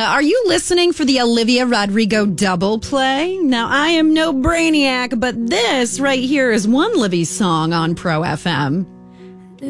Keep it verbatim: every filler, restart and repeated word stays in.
Are you listening for the Olivia Rodrigo double play? Now, I am no brainiac, but this right here is one Livy song on Pro F M.